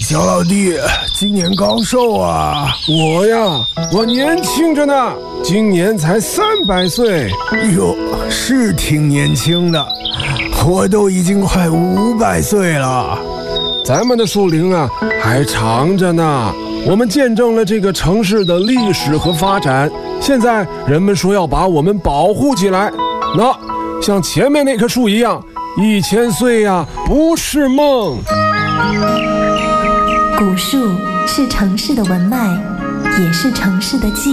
小老弟，今年高寿啊？ 我年轻着呢，今年才300岁。 哟，是挺年轻的，我都已经快500岁了。 咱们的树龄啊还长着呢，我们见证了这个城市的历史和发展。现在人们说要把我们保护起来，那像前面那棵树一样，1000岁呀，不是梦。 古树是城市的文脉，也是城市的记忆。